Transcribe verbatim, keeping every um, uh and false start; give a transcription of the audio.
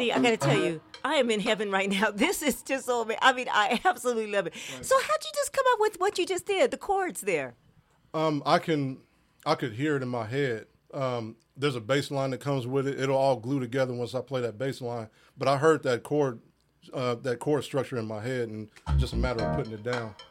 Kenny, I got to tell you, I am in heaven right now. This is just so amazing. I mean, I absolutely love it. Right. So how'd you just come up with what you just did, the chords there? Um, I can, I could hear it in my head. Um, there's a bass line that comes with it. It'll all glue together once I play that bass line. But I heard that chord, uh, that chord structure in my head, and it's just a matter of putting it down.